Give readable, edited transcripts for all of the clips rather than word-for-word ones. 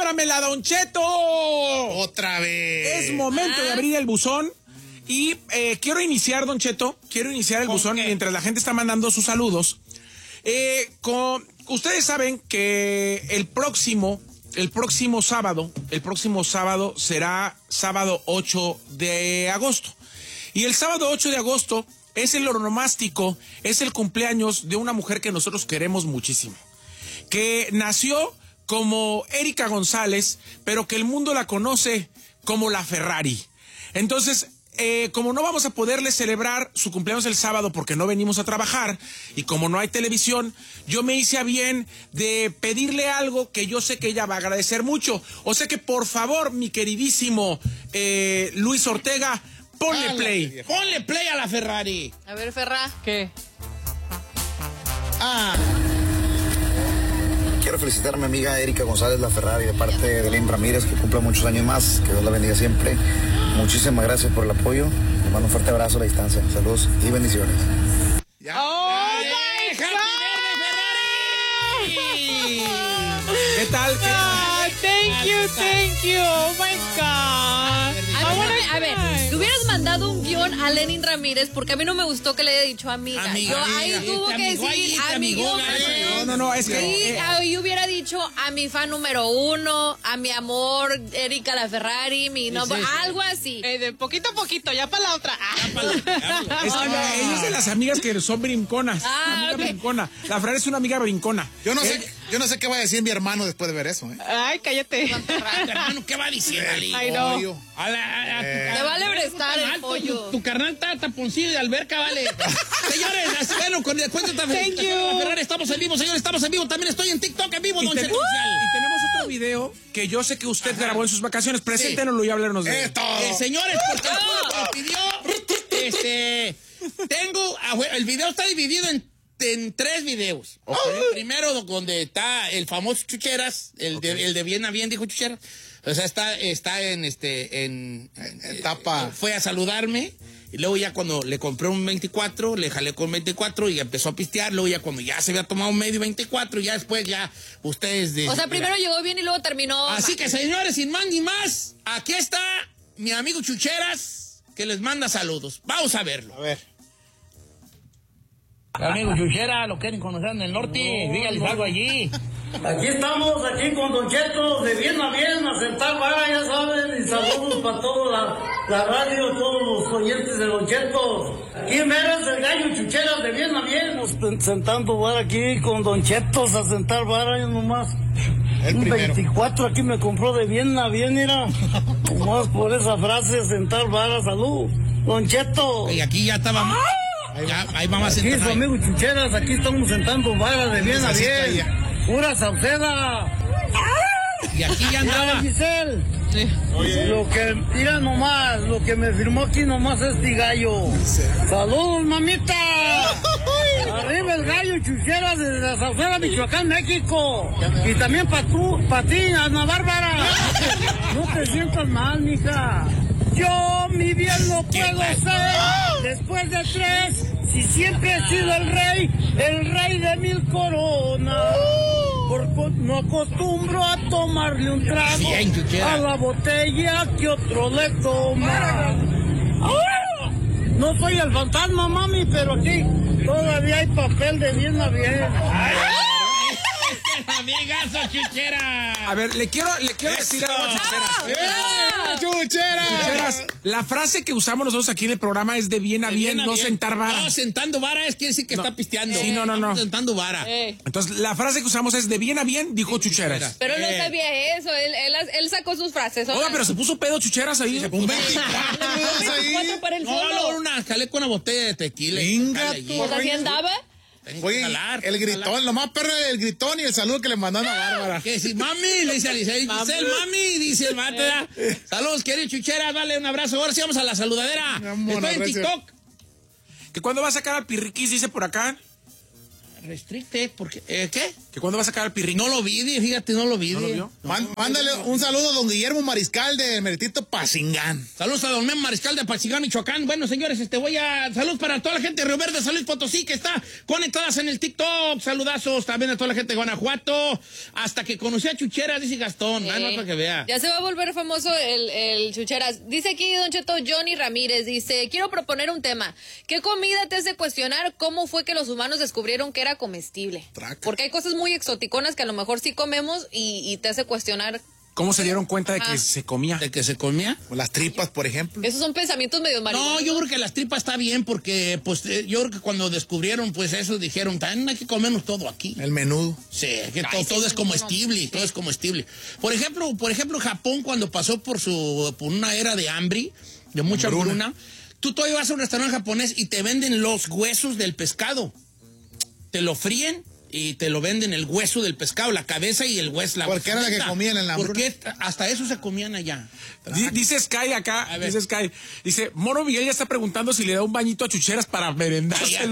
ábramela, Don Cheto. Otra vez. Es momento de abrir el buzón. Y quiero iniciar, Don Cheto, el buzón mientras la gente está mandando sus saludos. Ustedes saben que el próximo sábado será sábado 8 de agosto. Y el sábado 8 de agosto es el onomástico, es el cumpleaños de una mujer que nosotros queremos muchísimo. Que nació como Erika González, pero que el mundo la conoce como la Ferrari. Entonces, como no vamos a poderle celebrar su cumpleaños el sábado porque no venimos a trabajar y como no hay televisión, yo me hice a bien de pedirle algo que yo sé que ella va a agradecer mucho. O sea que por favor, mi queridísimo Luis Ortega, ponle play. Ponle play a la Ferrari. A ver, Ferra. ¿Qué? Quiero felicitar a mi amiga Erika González La Ferrari de parte de Elin Ramírez, que cumpla muchos años más, que Dios la bendiga siempre. Muchísimas gracias por el apoyo. Le mando un fuerte abrazo a la distancia. Saludos y bendiciones. ¿Qué tal? Thank you. Oh my God. A ver, te hubieras mandado un guión a Lenin Ramírez porque a mí no me gustó que le haya dicho amiga. Yo ahí tuvo que decir amigo. No, es que... Sí, ahí hubiera dicho a mi fan número 1, a mi amor, Erika la Ferrari, mi nombre, algo así. De poquito a poquito, ya para la otra. Ella es de las amigas que son brinconas. Brincona. La Ferrari es una amiga brincona. Yo no sé qué va a decir mi hermano después de ver eso, Ay, cállate. Hermano, ¿qué va a decir, Ali? Ay, no. Te vale prestar el pollo. Tu carnal está taponcillo de alberca, vale. Señores, bueno, con el cuento tan Thank you. Ferrari, estamos en vivo, señores, estamos en vivo. También estoy en TikTok en vivo, Don Cheto Oficial. Y tenemos otro video que yo sé que usted grabó en sus vacaciones. Preséntenoslo y háblenos de él. Señores, porque el público me pidió, el video está dividido en 3 videos. Okay. Primero, donde está el famoso Chucheras, el de bien a bien, dijo Chucheras. O sea, está en etapa. Fue a saludarme. Y luego ya cuando le compré un 24, le jalé con 24 y empezó a pistear. Luego ya cuando ya se había tomado medio 24, ya después ya ustedes... O sea, primero llegó bien y luego terminó... Así que, señores, sin más ni más, aquí está mi amigo Chucheras, que les manda saludos. Vamos a verlo. A ver. Amigo Chuchera, lo quieren conocer en el norte, dígales algo allí. Aquí estamos, aquí con Don Cheto, de bien a sentar vara, ya saben, y saludos para toda la radio, todos los oyentes de Don Cheto. Aquí mero es el gallo Chucheras, de bien a bien. Sentando vara aquí con Don Cheto, a sentar vara, yo nomás. Un 24 aquí me compró de bien a bien, mira. Nomás por esa frase, sentar vara, salud. Don Cheto. Y aquí ya estábamos. Ahí vamos a sentar. Aquí su amigo Chucheras, aquí estamos sentando vara de bien a bien. Pura Sauceda. Y aquí ya andaba. Giselle. Sí. Lo que, mira nomás, lo que me firmó aquí nomás es mi gallo. Saludos, mamita. Arriba el gallo Chucheras desde la Sauceda, Michoacán, México. Y también para ti, Ana Bárbara. No te sientas mal, mija. Yo mi bien lo puedo ser. Después de 3, si siempre he sido el rey de 1000 coronas. No acostumbro a tomarle un trago a la botella que otro le toma. No soy el fantasma, mami, pero aquí todavía hay papel de bien a bien. Amigazo Chuchera. A ver, le quiero decir algo a Chucheras. La frase que usamos nosotros aquí en el programa es de bien a bien, no sentar vara. No, sentando vara quiere decir que está pisteando. Sí, no. Sentando vara. Entonces, la frase que usamos es de bien a bien, dijo Chucheras. Pero no sabía eso, él sacó sus frases. Oiga, pero se puso pedo Chucheras ahí. Se puso 24 para el fondo. Jalé con una botella de tequila. ¿Pues así andaba? Oye, el gritón, lo más perro el gritón y el saludo que le mandaron a Bárbara. Que si mami, le dice a Giselle, mami, dice el vato. Saludos, querido Chuchera, dale un abrazo. Ahora sí vamos a la saludadera. Estoy en TikTok. ¿Que cuándo va a sacar al Pirriquis, dice por acá? Restricted, porque, ¿qué? ¿Que cuándo va a sacar el pirrín? No lo vi, fíjate, no lo vi. ¿No lo vio? Mándale un saludo a don Guillermo Mariscal de Meritito Pacingán. Saludos a don Memo Mariscal de Pacingán, Michoacán. Bueno, señores, saludos para toda la gente de Río Verde, San Luis Potosí, que está conectadas en el TikTok. Saludazos también a toda la gente de Guanajuato. Hasta que conocí a Chucheras, dice Gastón. No, para que vea. Ya se va a volver famoso el Chucheras. Dice aquí Don Cheto Johnny Ramírez, dice, quiero proponer un tema. ¿Qué comida te hace cuestionar cómo fue que los humanos descubrieron que era comestible? Porque hay cosas muy exoticonas que a lo mejor sí comemos y te hace cuestionar. ¿Cómo se dieron cuenta de que se comía? ¿De que se comía? Las tripas, por ejemplo. Esos son pensamientos medio marihuanos. No, yo creo que las tripas está bien porque, pues, yo creo que cuando descubrieron, pues, eso dijeron, también hay que comernos todo aquí. El menudo. Sí, que todo es comestible, todo es comestible. Por ejemplo, Japón cuando pasó por una era de hambre, de mucha hambruna, tú todavía vas a un restaurante japonés y te venden los huesos del pescado. Te lo fríen y te lo venden el hueso del pescado, la cabeza y el hueso. Porque era la que comían en la hambruna. Porque hasta eso se comían allá. Dice Sky acá, dice, Moro Miguel ya está preguntando si le da un bañito a Chucheras para merendárselo.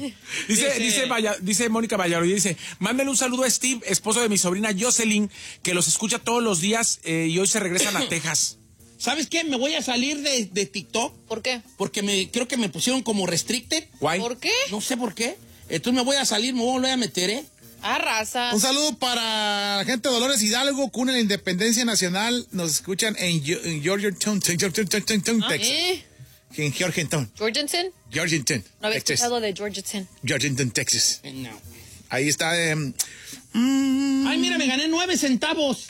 Dice Mónica Valladolid, dice, mándale un saludo a Steve, esposo de mi sobrina Jocelyn, que los escucha todos los días y hoy se regresan a Texas. ¿Sabes qué? Me voy a salir de TikTok. ¿Por qué? Porque creo que me pusieron como restricted. Guay. ¿Por qué? No sé por qué. Entonces me voy a salir, me voy a volver a meter, ¿eh? Raza. Un saludo para la gente de Dolores Hidalgo, cuna de la Independencia Nacional. Nos escuchan en Georgetown, Texas. En Georgetown. ¿Georgetown? No había escuchado de Georgetown. Georgetown, Texas. No. Ahí está. Ay, mira, me gané 9 centavos.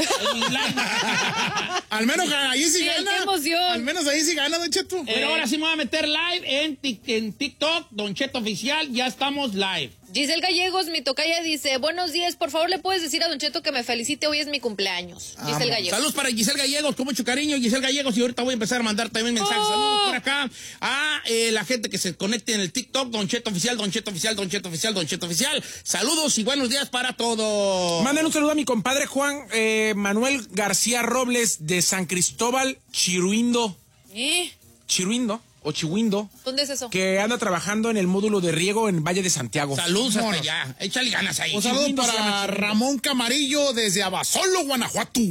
Al menos ahí sí gana. ¡Qué emoción! Al menos ahí sí gana, Don Cheto. Pero ahora sí me voy a meter live en TikTok, Don Cheto Oficial. Ya estamos live. Giselle Gallegos, mi tocaya, dice, buenos días, por favor, ¿le puedes decir a Don Cheto que me felicite? Hoy es mi cumpleaños. Giselle Gallegos. Saludos para Giselle Gallegos, con mucho cariño, Giselle Gallegos, y ahorita voy a empezar a mandar también mensajes. Saludos por acá a la gente que se conecte en el TikTok, Don Cheto Oficial, Don Cheto Oficial, Don Cheto Oficial, Don Cheto Oficial. Saludos y buenos días para todos. Manden un saludo a mi compadre Juan Manuel García Robles de San Cristóbal, Chiruindo. Chiruindo. O Chihuindo. ¿Dónde es eso? Que anda trabajando en el módulo de riego en Valle de Santiago. Saludos hasta allá. Échale ganas ahí. Un saludo para Ramón Camarillo desde Abasolo, Guanajuato.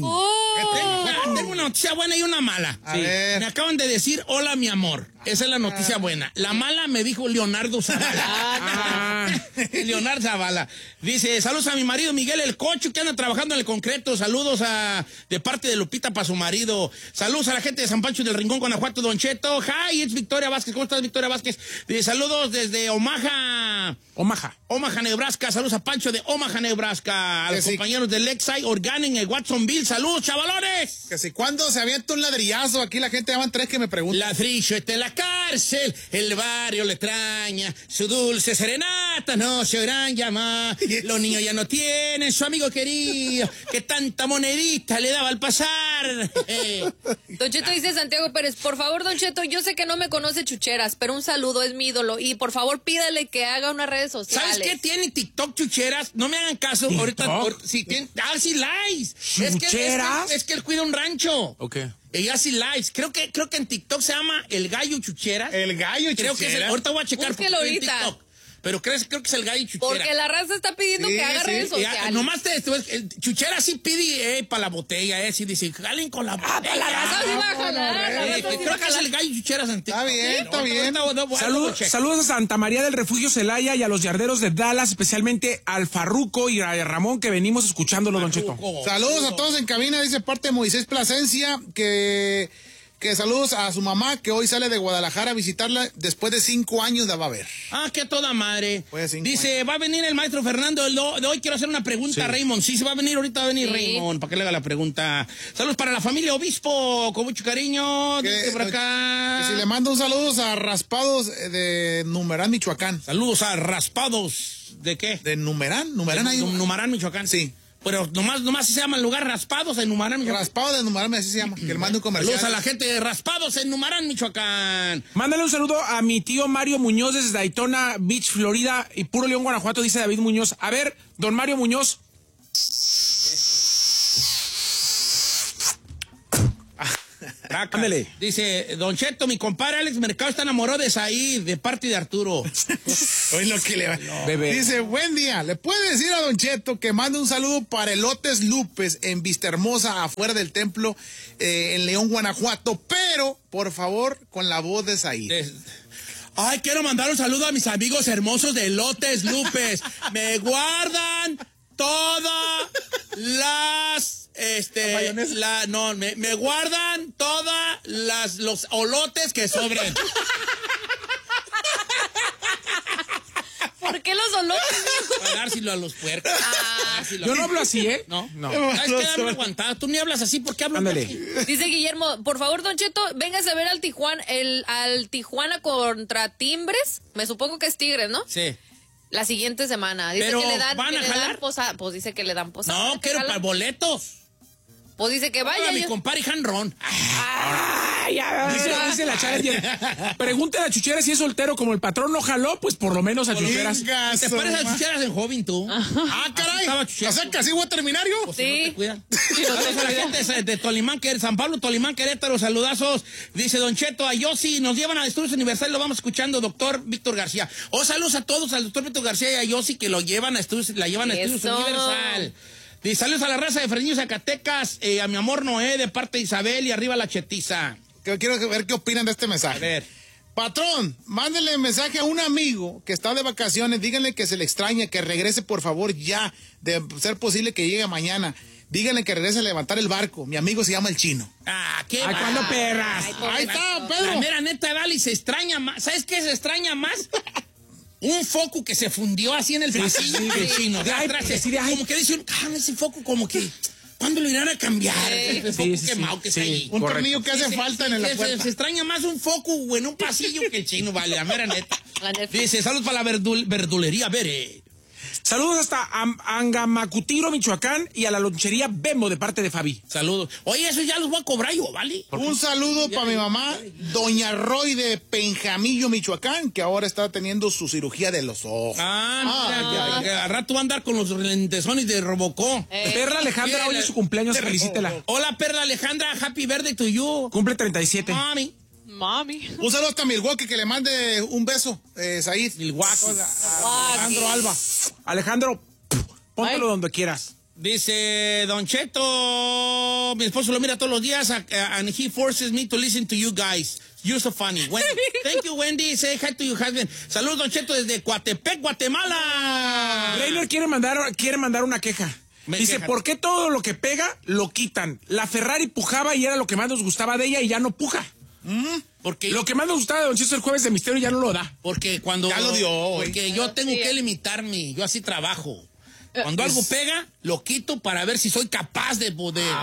Tengo una noticia buena y una mala. A ver. Me acaban de decir, hola mi amor. Esa es la noticia buena. La mala me dijo Leonardo Zavala. Leonardo Zavala. Dice, saludos a mi marido Miguel El Cocho, que anda trabajando en el concreto. Saludos de parte de Lupita para su marido. Saludos a la gente de San Pancho del Rincón, Guanajuato, Don Cheto. Hi, it's Victoria Vázquez. ¿Cómo estás, Victoria Vázquez? Saludos desde Omaha, Nebraska. Saludos a Pancho de Omaha, Nebraska. A los compañeros de Lexi Organic en Watsonville. Saludos, chavalones. Que si cuándo se avienta un ladrillazo. Aquí la gente llaman 3 que me preguntan. Ladrillo está en la cárcel, el barrio le extraña, su dulce serenata no se oirán llamar. Los niños ya no tienen su amigo querido, que tanta monedita le daba al pasar. Don Cheto dice Santiago Pérez, por favor, Don Cheto, yo sé que no me conoce Chucheras, pero un saludo, es mi ídolo, y por favor pídale que haga unas redes sociales. ¿Sabes qué tiene TikTok, Chucheras? No me hagan caso. ¿TikTok? Ahorita sí likes. ¿Chucheras? Es que él cuida un rancho. Ok. Ella sí likes. Creo que en TikTok se llama El Gallo Chucheras. El Gallo Creo que Chucheras. ahorita voy a checar. Búsquelo ahorita. TikTok. Pero creo que es El Gallo Chucheras. Porque la raza está pidiendo que haga redes sociales. Nomás Chucheras sí pide para la botella, sí dice, jalen con la botella. La raza sí va a jalar. Creo que es El Gallo Chucheras en TikTok. Está bien. Saludos a Santa María del Refugio Celaya y a los yarderos de Dallas, especialmente al Farruco y a Ramón, que venimos escuchándolo, Don Cheto. Saludos a todos en cabina, dice parte de Moisés Plasencia, que saludos a su mamá, que hoy sale de Guadalajara a visitarla después de 5 años la va a ver. Qué toda madre. Dice, años. va a venir el maestro Fernando de hoy. Quiero hacer una pregunta a Raymond. Sí, se va a venir, ahorita va a venir Raymond, para que le haga la pregunta. Saludos para la familia Obispo, con mucho cariño. Dice por acá. Si le mando un saludo a Raspados de Numerán, Michoacán. Saludos a Raspados. ¿De qué? De Numerán. Numarán, Michoacán. Sí. Pero nomás se llama el lugar Raspados en Numarán, Michoacán. Raspados de Numarán, así se llama. Que le mande un comercial. Saludos a la gente de Raspados en Numarán, Michoacán. Mándale un saludo a mi tío Mario Muñoz desde Daytona Beach, Florida, y Puro León, Guanajuato, dice David Muñoz. A ver, don Mario Muñoz. Ándale. Dice, Don Cheto, mi compadre Alex Mercado está enamorado de Said, de parte de Arturo. Hoy lo que le va. Bebé. Dice, buen día. ¿Le puede decir a Don Cheto que mande un saludo para Elotes Lupes en Vistahermosa, afuera del templo, en León, Guanajuato? Pero, por favor, con la voz de Said. Ay, quiero mandar un saludo a mis amigos hermosos de Elotes Lupes. Me guardan todas las... me guardan todas los olotes que sobren. ¿Por qué los olotes? Para dárselo a los puercos. Yo no hablo así, ¿eh? No. No. ¿Sabes qué? Dame aguantado. Tú ni hablas así. ¿Por qué hablas Ándale. así? Dice Guillermo, por favor, Don Cheto, véngase a ver al Tijuana contra Timbres. Me supongo que es Tigres, ¿no? Sí. La siguiente semana. Dice Pero, que le dan, ¿van a jalar? posada. Pues dice que le dan posada. No, quiero para boletos. Pues dice que vaya. Para mi compadre Hanron. Dice la Challenger. Pregúntale a Chucheras si es soltero, como el patrón no jaló, pues por lo menos a Chucheras. Te pareces a Chucheras en joven, tú. Caray. O sea, que así voy a terminar yo. Pues Sí. si no te cuidan. Saludos a la gente de Tolimán, San Pablo, Tolimán, Querétaro, saludazos. Dice Don Cheto, a Yossi, nos llevan a Estudios Universal, lo vamos escuchando, doctor Víctor García. Saludos a todos, al doctor Víctor García y a Yossi, que lo llevan a Estudios, la llevan a Estudios Universal. Dice, saludos a la raza de Fresnillo, Zacatecas, a mi amor Noé, de parte de Isabel, y arriba la chetiza. Quiero ver qué opinan de este mensaje. A ver. Patrón, mándele mensaje a un amigo que está de vacaciones, díganle que se le extraña, que regrese por favor ya, de ser posible que llegue mañana. Díganle que regrese a levantar el barco. Mi amigo se llama el Chino. ¿Qué Ay, ¿cuándo perras? Ahí está, Pedro. La mera neta, Vali, se extraña más. ¿Sabes qué se extraña más? Un foco que se fundió así en el pasillo del Chino. De atrás, como que dice, ese foco como que... ¿Cuándo lo irán a cambiar? Ese foco quemado que está ahí. Un tornillo que hace falta en la puerta. Se extraña más un foco en un pasillo que el Chino, vale, la mera neta. Dice, saludos para la verdulería Bere. Saludos hasta Angamacutiro, Michoacán, y a la lonchería Bembo de parte de Fabi. Saludos. Oye, eso ya los voy a cobrar yo, ¿vale? Un saludo para mi mamá, Doña Roy de Penjamillo, Michoacán, que ahora está teniendo su cirugía de los ojos. Mira, al rato va a andar con los lentesones de Robocó. Perla Alejandra, hoy es su cumpleaños, felicítela. Hola, Perla Alejandra, happy birthday to you. Cumple 37. Mami. Un saludo hasta Milwaukee, que le mande un beso, Said. Milwaukee. Alejandro Alba. Alejandro, póntelo donde quieras. Dice Don Cheto, mi esposo lo mira todos los días and he forces me to listen to you guys. You're so funny. Wendy. Thank you, Wendy. Say hi to your husband. Saludos, Don Cheto, desde Coatepec, Guatemala. Reiner quiere mandar una queja. Dice, ¿por qué todo lo que pega lo quitan? La Ferrari pujaba y era lo que más nos gustaba de ella y ya no puja. Porque lo que más nos gustaba de Don Cheto el jueves de misterio ya no lo da. Porque cuando... Ya lo dio. Porque yo tengo que limitarme. Yo así trabajo. Cuando algo pega, lo quito para ver si soy capaz de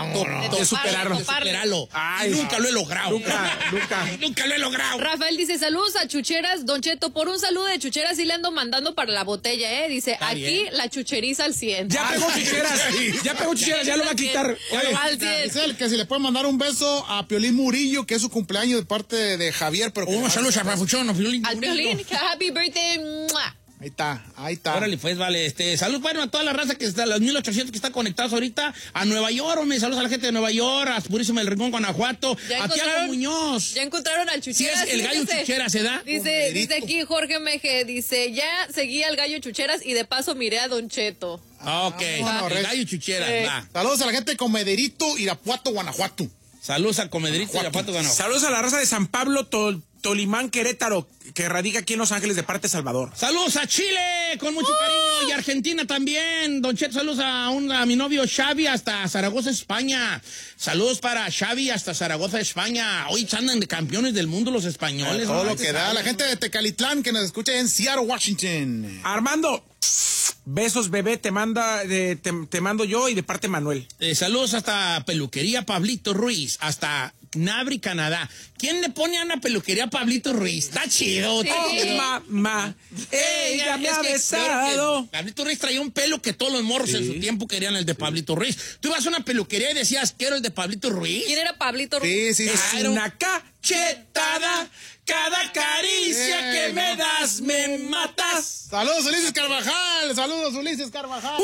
superarlo. Ay, nunca lo he logrado. Nunca lo he logrado. Rafael dice, saludos a Chucheras. Don Cheto, por un saludo de Chucheras sí le ando mandando para la botella, ¿eh? Dice, Está aquí bien. la chucheriza al 100. Ya pegó Chucheras, ya lo va a quitar. Al 100. Dice él que si le puede mandar un beso a Piolín Murillo, que es su cumpleaños de parte de Javier. Pero Saludos a Rafuchón, Al Piolín, happy birthday. ¡Mua! Ahí está. Órale, pues, vale. Salud, bueno, a toda la raza que está, los 1800 que están conectados ahorita, a Nueva York, saludos a la gente de Nueva York, a Purísima del Rincón, Guanajuato, a Tiago Muñoz. Ya encontraron al Chucheras. Sí, es el gallo Chucheras, ¿se da? Dice aquí Jorge Meje, dice, ya seguí al gallo Chucheras y de paso miré a Don Cheto. Ok, el gallo Chucheras, va. Saludos a la gente de Comederito, Irapuato, Guanajuato. Saludos a Comederito, Irapuato, Guanajuato. Saludos a la raza de San Pablo, Tolimán, Querétaro, que radica aquí en Los Ángeles de parte de Salvador. Saludos a Chile, con mucho cariño, y Argentina también. Don Cheto, saludos a mi novio Xavi hasta Zaragoza, España. Saludos para Xavi hasta Zaragoza, España. Hoy andan de campeones del mundo los españoles. Todo lo que da. La gente de Tecalitlán que nos escucha en Seattle, Washington. Armando, besos, bebé, te mando yo y de parte Manuel. Saludos hasta Peluquería Pablito Ruiz, hasta Nabri, Canadá. ¿Quién le pone a una peluquería a Pablito Ruiz? Está chido, Sí. Mamá, ella me ha besado. Pablito Ruiz traía un pelo que todos los morros en su tiempo querían el de Pablito Ruiz. Tú ibas a una peluquería y decías, quiero el de Pablito Ruiz. ¿Quién era Pablito Ruiz? Sí. Es una cachetada, cada caricia que me das me matas. Saludos, Ulises Carvajal. Saludos, Ulises Carvajal.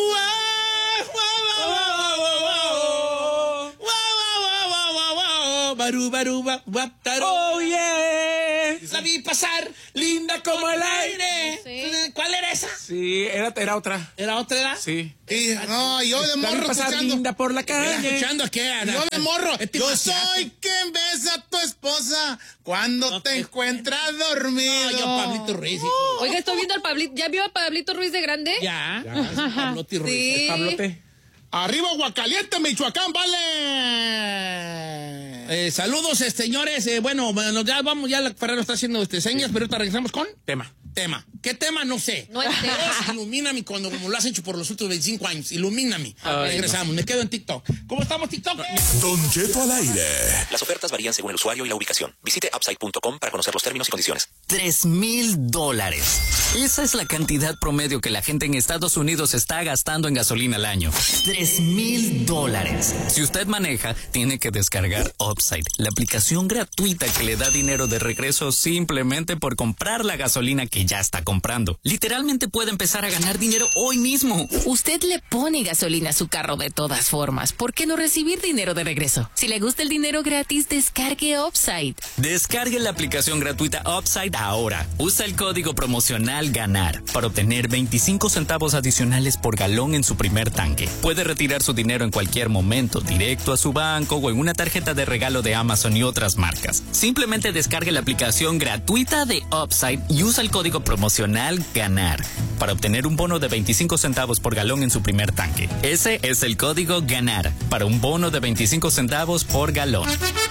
Oh, yeah. La vi pasar, linda como el aire. Sí. ¿Cuál era esa? Sí, era otra. ¿Era otra edad? Sí. No, yo de La vi morro pasar escuchando. linda por la calle. ¿Escuchando qué? Yo de morro. ¿Qué Yo pasaste? soy quien besa a tu esposa cuando te encuentras dormido. No, yo Pablito Ruiz. hijo. Oiga, estoy viendo al Pablito. ¿Ya vio a Pablito Ruiz de grande? Ya. Pablotti Ruiz. Sí. Pablote. Arriba Aguacaliente, Michoacán, vale. Saludos, señores. Bueno, ya vamos, ya la Ferrero está haciendo señas, pero ahorita regresamos con Tema. ¿Qué tema? No sé. No entero. Ilumíname como lo has hecho por los últimos 25 años. Ilumíname. Regresamos. Me quedo en TikTok. ¿Cómo estamos, TikTok? Don Cheto al aire. Las ofertas varían según el usuario y la ubicación. Visite upside.com para conocer los términos y condiciones. $3,000. Esa es la cantidad promedio que la gente en Estados Unidos está gastando en gasolina al año. $3,000. Si usted maneja, tiene que descargar Upside, la aplicación gratuita que le da dinero de regreso simplemente por comprar la gasolina que ya está comprando. Literalmente puede empezar a ganar dinero hoy mismo. Usted le pone gasolina a su carro de todas formas. ¿Por qué no recibir dinero de regreso? Si le gusta el dinero gratis, descargue Upside. Descargue la aplicación gratuita Upside ahora. Usa el código promocional GANAR para obtener 25 centavos adicionales por galón en su primer tanque. Puede retirar su dinero en cualquier momento, directo a su banco o en una tarjeta de regalo de Amazon y otras marcas. Simplemente descargue la aplicación gratuita de Upside y usa el código promocional GANAR para obtener un bono de 25 centavos por galón en su primer tanque. Ese es el código GANAR para un bono de 25 centavos por galón.